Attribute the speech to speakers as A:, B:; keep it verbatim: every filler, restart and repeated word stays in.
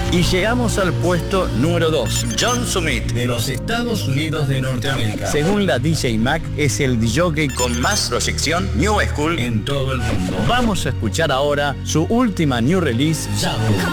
A: Y llegamos al puesto número dos. John Summit, de los Estados Unidos de Norteamérica. Según la D J Mag, es el D J con más proyección New School en todo el mundo. Vamos a escuchar ahora su última new release, Shadow.